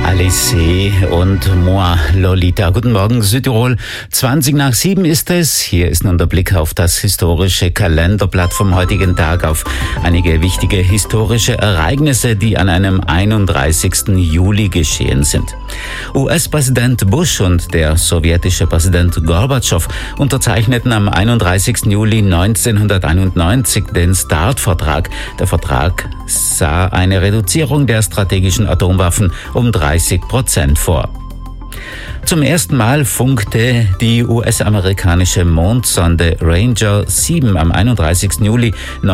Alice und Moi Lolita. Guten Morgen, Südtirol. 7:20 ist es. Hier ist nun der Blick auf das historische Kalenderblatt vom heutigen Tag, auf einige wichtige historische Ereignisse, die an einem 31. Juli geschehen sind. US-Präsident Bush und der sowjetische Präsident Gorbatschow unterzeichneten am 31. Juli 1991 den START-Vertrag. Der Vertrag sah eine Reduzierung der strategischen Atomwaffen um 30% vor. Zum ersten Mal funkte die US-amerikanische Mondsonde Ranger 7 am 31. Juli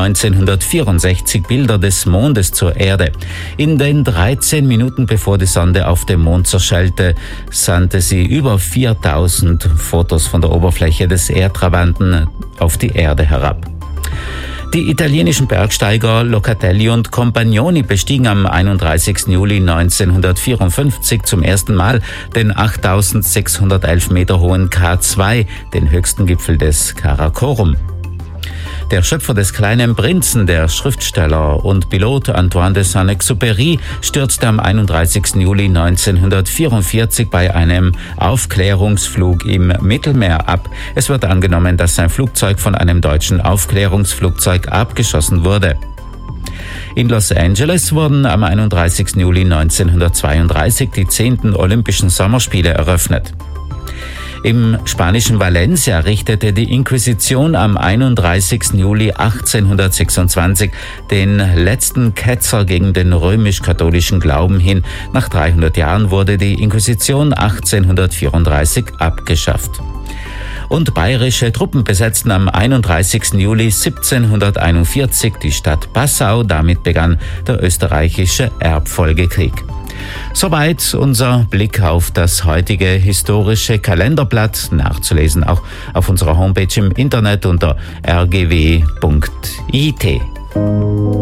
1964 Bilder des Mondes zur Erde. In den 13 Minuten bevor die Sonde auf dem Mond zerschellte, sandte sie über 4000 Fotos von der Oberfläche des Erdtrabanten auf die Erde herab. Die italienischen Bergsteiger Locatelli und Compagnoni bestiegen am 31. Juli 1954 zum ersten Mal den 8.611 Meter hohen K2, den höchsten Gipfel des Karakorum. Der Schöpfer des Kleinen Prinzen, der Schriftsteller und Pilot Antoine de Saint-Exupéry, stürzte am 31. Juli 1944 bei einem Aufklärungsflug im Mittelmeer ab. Es wird angenommen, dass sein Flugzeug von einem deutschen Aufklärungsflugzeug abgeschossen wurde. In Los Angeles wurden am 31. Juli 1932 die 10. Olympischen Sommerspiele eröffnet. Im spanischen Valencia richtete die Inquisition am 31. Juli 1826 den letzten Ketzer gegen den römisch-katholischen Glauben hin. Nach 300 Jahren wurde die Inquisition 1834 abgeschafft. Und bayerische Truppen besetzten am 31. Juli 1741 die Stadt Passau. Damit begann der österreichische Erbfolgekrieg. Soweit unser Blick auf das heutige historische Kalenderblatt, nachzulesen auch auf unserer Homepage im Internet unter rgw.it.